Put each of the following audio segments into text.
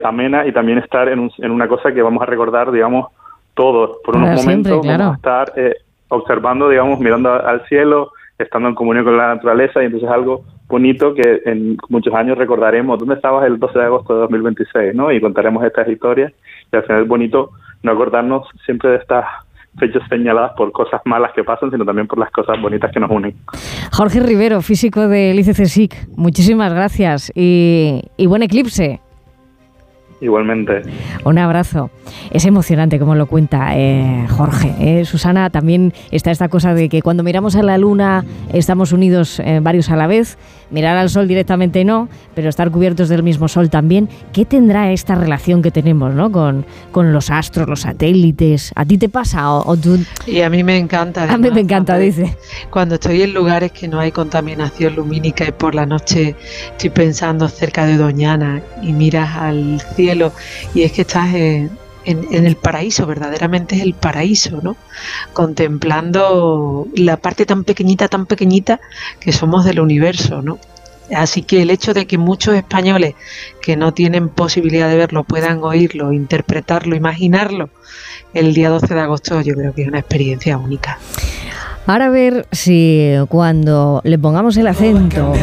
amena y también estar en una cosa que vamos a recordar, digamos, todos por unos momentos. Siempre, claro. Vamos a estar observando, digamos, mirando al cielo, estando en comunión con la naturaleza, y entonces algo bonito que en muchos años recordaremos. ¿Dónde estabas el 12 de agosto de 2026? ¿No? Y contaremos estas historias, y al final es bonito no acordarnos siempre de estas fechas señaladas por cosas malas que pasan, sino también por las cosas bonitas que nos unen. Jorge Rivero, físico del ICCSIC, muchísimas gracias y buen eclipse. Igualmente. Un abrazo. Es emocionante como lo cuenta Jorge. Susana, también está esta cosa de que cuando miramos a la luna estamos unidos varios a la vez. Mirar al sol directamente no, pero estar cubiertos del mismo sol también. ¿Qué tendrá esta relación que tenemos, ¿no? con los astros, los satélites? ¿A ti te pasa o tú? Y a mí me encanta. Además, a mí me encanta, dice. Cuando estoy en lugares que no hay contaminación lumínica y por la noche estoy pensando cerca de Doñana y miras al cielo y es que estás en el paraíso, verdaderamente es el paraíso, ¿no? Contemplando la parte tan pequeñita que somos del universo, ¿no? Así que el hecho de que muchos españoles que no tienen posibilidad de verlo puedan oírlo, interpretarlo, imaginarlo el día 12 de agosto, yo creo que es una experiencia única. Ahora a ver si cuando le pongamos el acento,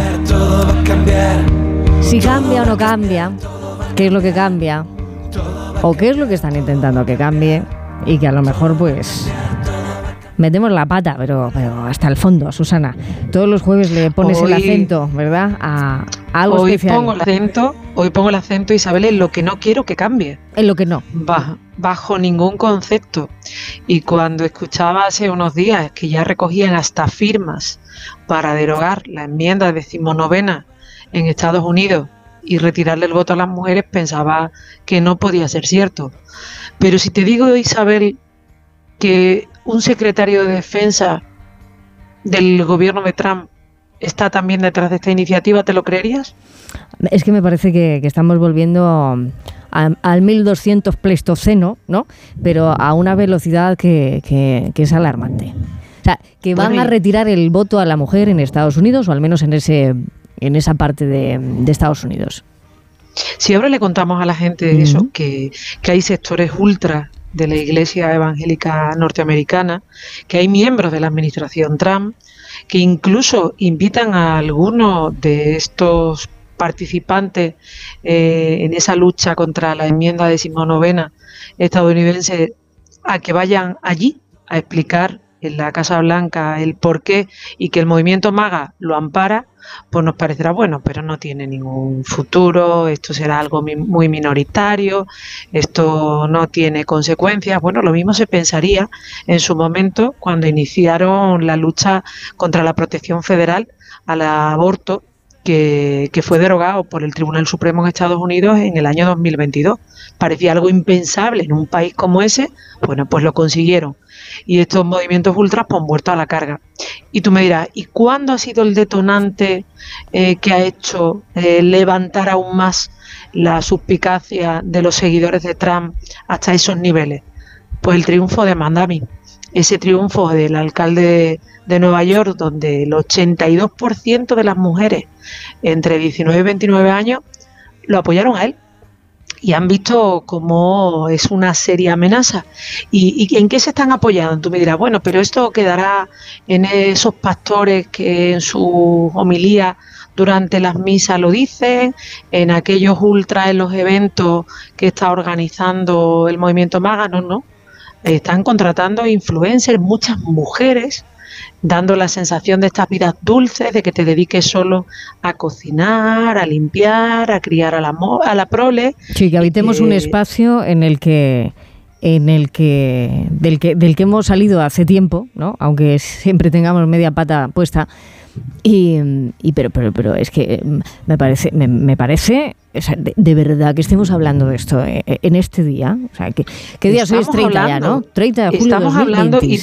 si cambia o no cambia, qué es lo que cambia o qué es lo que están intentando que cambie, y que a lo mejor pues metemos la pata, pero hasta el fondo. Susana, todos los jueves le pones el acento, ¿verdad? A algo especial. Hoy pongo el acento, Isabel, en lo que no quiero que cambie. En lo que no. Bajo ningún concepto. Y cuando escuchaba hace unos días que ya recogían hasta firmas para derogar la enmienda 19ª en Estados Unidos y retirarle el voto a las mujeres, pensaba que no podía ser cierto. Pero si te digo, Isabel, que un secretario de Defensa del gobierno de Trump está también detrás de esta iniciativa, ¿te lo creerías? Es que me parece que estamos volviendo al 1200 Pleistoceno, ¿no? Pero a una velocidad que es alarmante. O sea, que van a retirar el voto a la mujer en Estados Unidos, o al menos en esa parte de Estados Unidos. Si ahora le contamos a la gente eso, que hay sectores ultra de la Iglesia Evangélica Norteamericana, que hay miembros de la administración Trump, que incluso invitan a algunos de estos participantes en esa lucha contra la enmienda 19ª estadounidense a que vayan allí a explicar en la Casa Blanca el porqué, y que el movimiento MAGA lo ampara, pues nos parecerá bueno, pero no tiene ningún futuro, esto será algo muy minoritario, esto no tiene consecuencias. Bueno, lo mismo se pensaría en su momento cuando iniciaron la lucha contra la protección federal al aborto, que fue derogado por el Tribunal Supremo en Estados Unidos en el año 2022. Parecía algo impensable en un país como ese. Bueno, pues lo consiguieron. Y estos movimientos ultras pues han vuelto a la carga. Y tú me dirás, ¿y cuándo ha sido el detonante que ha hecho levantar aún más la suspicacia de los seguidores de Trump hasta esos niveles? Pues el triunfo de Miami. Ese triunfo del alcalde de Nueva York, donde el 82% de las mujeres entre 19 y 29 años lo apoyaron a él y han visto cómo es una seria amenaza. ¿Y en qué se están apoyando? Tú me dirás, bueno, pero esto quedará en esos pastores que en su homilía durante las misas lo dicen, en aquellos ultras en los eventos que está organizando el movimiento MAGA. No. Están contratando influencers, muchas mujeres, dando la sensación de estas vidas dulces, de que te dediques solo a cocinar, a limpiar, a criar a la prole. Sí, que habitemos un espacio del que hemos salido hace tiempo, ¿no? Aunque siempre tengamos media pata puesta. Pero es que me parece, o sea, de verdad que estemos hablando de esto en este día. O sea, ¿qué día soy? Es 30 ya, ¿no? 30 de julio de 2026. Estamos hablando, y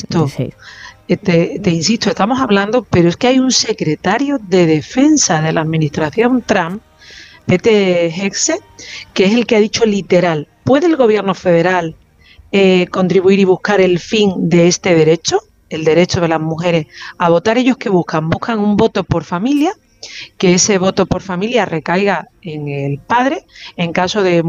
te insisto, estamos hablando, pero es que hay un secretario de defensa de la administración Trump, Pete Hegseth, que es el que ha dicho literal: ¿puede el gobierno federal contribuir y buscar el fin de este derecho? El derecho de las mujeres a votar. ¿Ellos qué buscan? Buscan un voto por familia, que ese voto por familia recaiga en el padre en caso de